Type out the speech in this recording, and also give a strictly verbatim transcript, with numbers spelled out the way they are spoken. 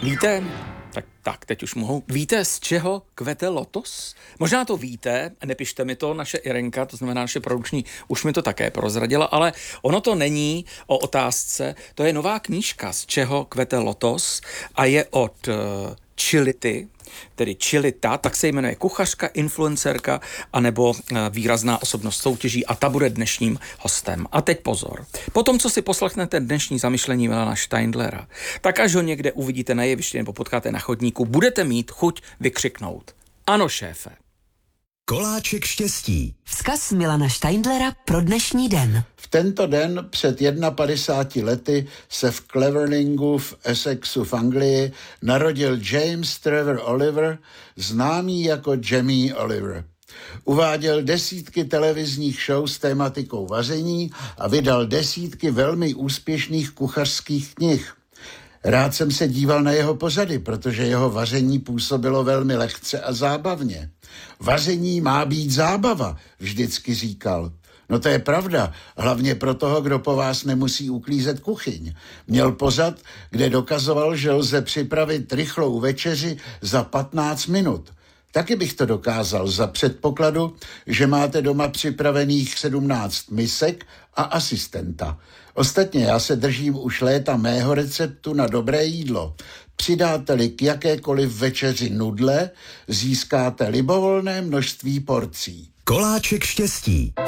Víte, tak, tak teď už mohu. Víte, z čeho kvete lotos? Možná to víte, nepište mi to, naše Irenka, to znamená naše produkční, už mi to také prozradila, ale ono to není o otázce, to je nová knížka, z čeho kvete lotos a je od uh, Čility, tedy Čilita, tak se jmenuje kuchařka, influencerka anebo uh, výrazná osobnost soutěží a ta bude dnešním hostem. A teď pozor. Potom, co si poslechnete dnešní zamyšlení Milana Steindlera, tak až ho někde uvidíte na jevišti nebo potkáte na chodníku, budete mít chuť vykřiknout: ano, šéfe. Koláček štěstí. Vzkaz Milana Steindlera pro dnešní den. V tento den před padesáti jedna lety se v Cleverlingu v Essexu v Anglii narodil James Trevor Oliver, známý jako Jamie Oliver. Uváděl desítky televizních show s tématikou vaření a vydal desítky velmi úspěšných kuchařských knih. Rád jsem se díval na jeho pořady, protože jeho vaření působilo velmi lehce a zábavně. Vaření má být zábava, vždycky říkal. No to je pravda, hlavně pro toho, kdo po vás nemusí uklízet kuchyň. Měl pořad, kde dokazoval, že lze připravit rychlou večeři za patnáct minut. Taky bych to dokázal za předpokladu, že máte doma připravených sedmnáct misek a asistenta. Ostatně já se držím už léta mého receptu na dobré jídlo. Přidáte-li k jakékoliv večeři nudle, získáte libovolné množství porcí. Koláček štěstí.